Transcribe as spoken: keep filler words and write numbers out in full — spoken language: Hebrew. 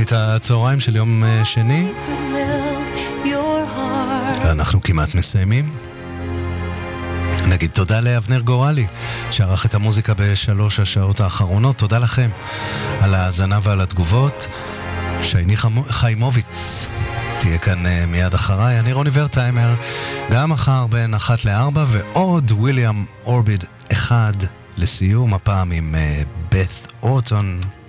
בתחתית הצהריים של יום שני. ואנחנו כמעט מסיימים. נגיד תודה לאבנר גורלי שערך את המוזיקה בשלוש השעות האחרונות. תודה לכם על ההאזנה ועל התגובות. שייני חיימוביץ תהיה כאן מיד אחריי. אני רוני ורטהיימר, גם מחר בין אחת לארבע, ועוד וויליאם אורביד אחד לסיום, הפעם עם בית אורטון.